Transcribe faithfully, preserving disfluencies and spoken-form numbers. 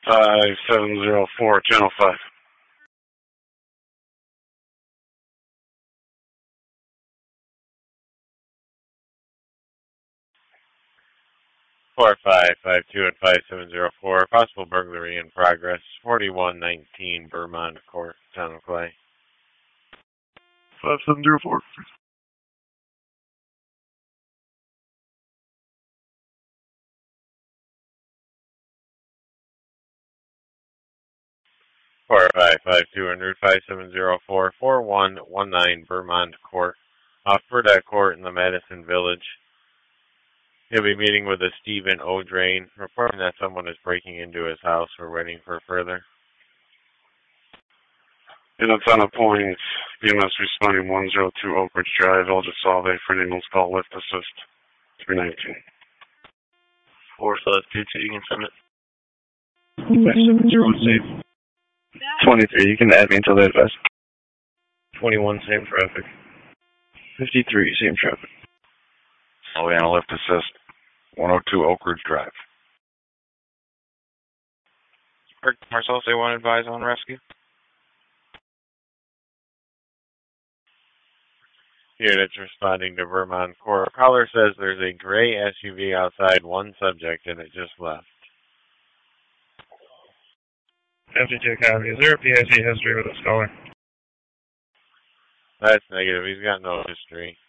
five seven zero four, Channel five. Four five five two and five seven zero four. Possible burglary in progress. Forty-one nineteen Vermont Court, Town of Clay. Five seven zero four. Four five five two hundred five seven zero four four one one nine Vermont Court, off Burdett Court in the Madison Village. He'll be meeting with a Stephen O'Drain, reporting that someone is breaking into his house. We're waiting for further. In a ton of points, E M S responding one zero two Oak Ridge Drive, Eldridge Solvay, for an ambulance call, lift assist, three nineteen. four five two two, you can send it. five seven zero safe. twenty-three, you can add me until they advise. twenty-one, same traffic. fifty-three, same traffic. Oleana, lift assist, one oh two Oak Ridge Drive. Marcellus, they want to advise on rescue? Units responding to Vermont Court. Caller says there's a gray S U V outside, one subject, and it just left. F T J copy. Is there a P I C history with this caller? That's negative. He's got no history.